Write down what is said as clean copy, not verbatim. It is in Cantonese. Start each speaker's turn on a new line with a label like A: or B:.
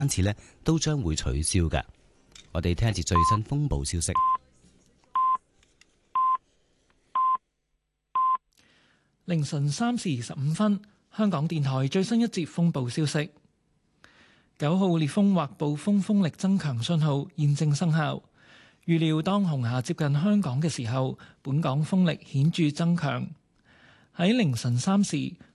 A: 因此呢都將會取消嘅。我哋聽一節最新風暴消息。
B: 凌晨3時25分，香港電台最新一節風暴消息：9號烈風或暴風風力增強信號現正生效。預料當紅霞接近香港嘅時候，本港風力顯著增強。喺凌晨3時，